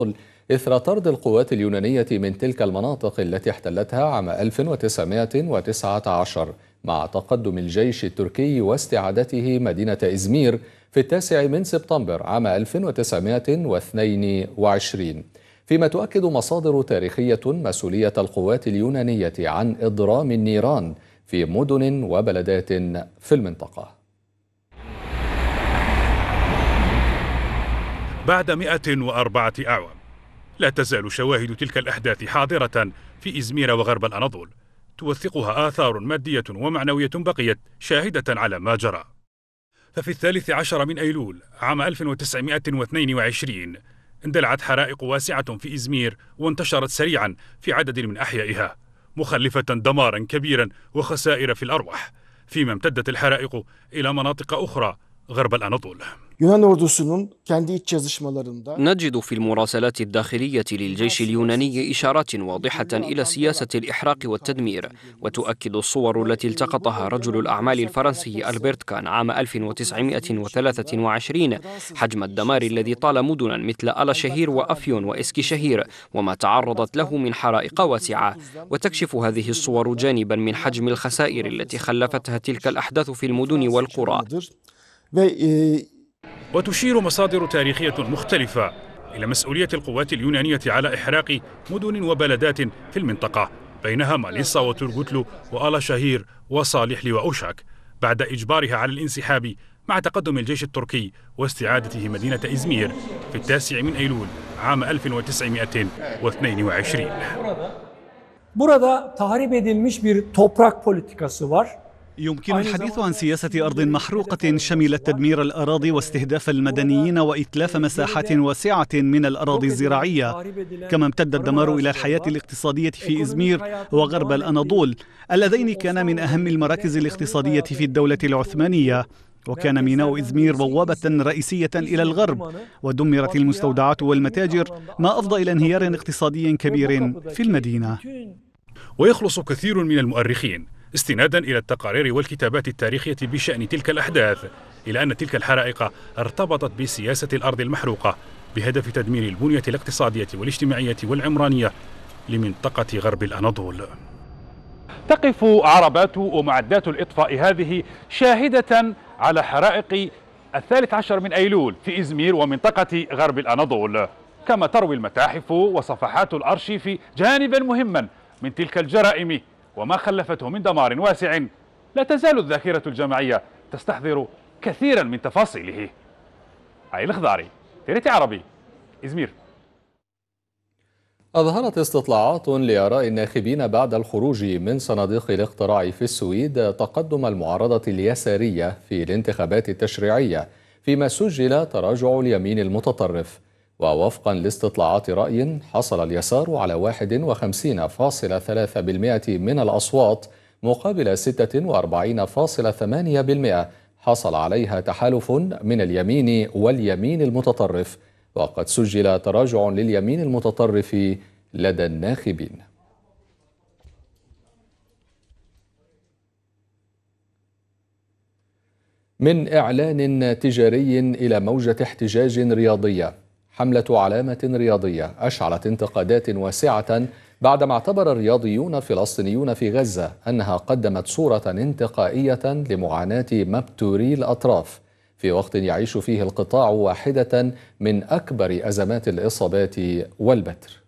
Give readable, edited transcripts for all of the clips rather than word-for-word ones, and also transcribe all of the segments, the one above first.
إثر طرد القوات اليونانية من تلك المناطق التي احتلتها عام 1919 مع تقدم الجيش التركي واستعادته مدينة إزمير في 9 سبتمبر عام 1922، فيما تؤكد مصادر تاريخية مسؤولية القوات اليونانية عن إضرام النيران في مدن وبلدات في المنطقة. بعد 104 أعوام لا تزال شواهد تلك الأحداث حاضرة في إزمير وغرب الأناضول، توثقها آثار مادية ومعنوية بقيت شاهدة على ما جرى. ففي 13 من أيلول عام 1922 اندلعت حرائق واسعة في إزمير وانتشرت سريعا في عدد من أحيائها، مخلفة دمارا كبيرا وخسائر في الأرواح، فيما امتدت الحرائق إلى مناطق أخرى غرب الأناضول. نجد في المراسلات الداخلية للجيش اليوناني إشارات واضحة إلى سياسة الإحراق والتدمير، وتؤكد الصور التي التقطها رجل الأعمال الفرنسي ألبرت كان عام 1923 حجم الدمار الذي طال مدنا مثل ألاشهير وأفيون وإسكيشهير وما تعرضت له من حرائق واسعة، وتكشف هذه الصور جانبا من حجم الخسائر التي خلفتها تلك الأحداث في المدن والقرى. وتشير مصادر تاريخية مختلفة إلى مسؤولية القوات اليونانية على إحراق مدن وبلدات في المنطقة، بينها ماليسا وتورغوتلو وآلاشهير وصالحلي وأوشاك، بعد إجبارها على الانسحاب مع تقدم الجيش التركي واستعادته مدينة إزمير في 9 من أيلول عام 1922. Burada tahrip edilmiş bir toprak politikası var. يمكن الحديث عن سياسة أرض محروقة شملت تدمير الأراضي واستهداف المدنيين وإتلاف مساحات واسعة من الأراضي الزراعية، كما امتد الدمار إلى الحياة الاقتصادية في إزمير وغرب الأناضول اللذين كانا من أهم المراكز الاقتصادية في الدولة العثمانية، وكان ميناء إزمير بوابة رئيسية إلى الغرب، ودمرت المستودعات والمتاجر ما أفضى إلى انهيار اقتصادي كبير في المدينة. ويخلص كثير من المؤرخين استنادا إلى التقارير والكتابات التاريخية بشأن تلك الأحداث إلى أن تلك الحرائق ارتبطت بسياسة الأرض المحروقة بهدف تدمير البنية الاقتصادية والاجتماعية والعمرانية لمنطقة غرب الأناضول. تقف عربات ومعدات الإطفاء هذه شاهدة على حرائق 13 من أيلول في إزمير ومنطقة غرب الأناضول، كما تروي المتاحف وصفحات الأرشيف جانبا مهما من تلك الجرائم وما خلفته من دمار واسع. لا تزال الذاكرة الجماعية تستحضر كثيرا من تفاصيله. علي الخضاري، تيرتي عربي، إزمير. أظهرت استطلاعات لآراء الناخبين بعد الخروج من صناديق الاقتراع في السويد تقدم المعارضة اليسارية في الانتخابات التشريعية، فيما سجل تراجع اليمين المتطرف. ووفقا لاستطلاعات رأي حصل اليسار على 51.3% من الأصوات مقابل 46.8% حصل عليها تحالف من اليمين واليمين المتطرف، وقد سجل تراجع لليمين المتطرف لدى الناخبين. من إعلان تجاري إلى موجة احتجاج رياضية، حملة علامة رياضية أشعلت انتقادات واسعة بعدما اعتبر الرياضيون الفلسطينيون في غزة أنها قدمت صورة انتقائية لمعاناة مبتوري الأطراف في وقت يعيش فيه القطاع واحدة من أكبر أزمات الإصابات والبتر.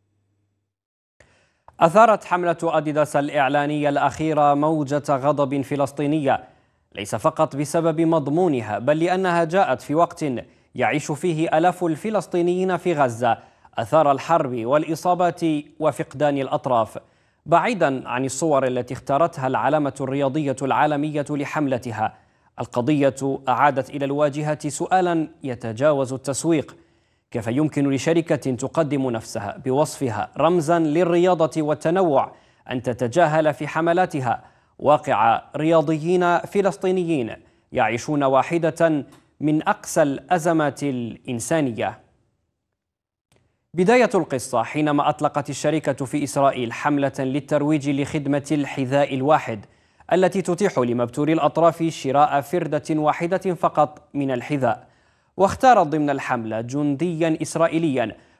أثارت حملة أديداس الإعلانية الأخيرة موجة غضب فلسطينية، ليس فقط بسبب مضمونها بل لأنها جاءت في وقت يعيش فيه آلاف الفلسطينيين في غزة أثار الحرب والإصابات وفقدان الأطراف، بعيدا عن الصور التي اختارتها العلامة الرياضية العالمية لحملتها. القضية أعادت إلى الواجهة سؤالا يتجاوز التسويق: كيف يمكن لشركة تقدم نفسها بوصفها رمزا للرياضة والتنوع أن تتجاهل في حملاتها واقع رياضيين فلسطينيين يعيشون واحدة من أقسى الأزمات الإنسانية؟ بداية القصة حينما أطلقت الشركة في إسرائيل حملة للترويج لخدمة الحذاء الواحد التي تتيح لمبتوري الأطراف شراء فردة واحدة فقط من الحذاء، واختارت ضمن الحملة جنديا إسرائيليا